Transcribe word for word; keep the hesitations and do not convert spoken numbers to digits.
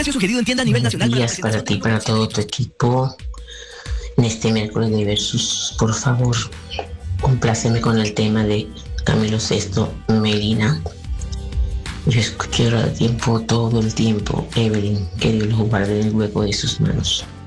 Precio sugerido en tienda a nivel nacional. Días para ti, para todo tu equipo. En este miércoles de Versus, por favor, compláceme con el tema de Camilo Sesto, Melina. Yo escucho a tiempo, todo el tiempo, Evelyn, que Dios los guarde en el hueco de sus manos.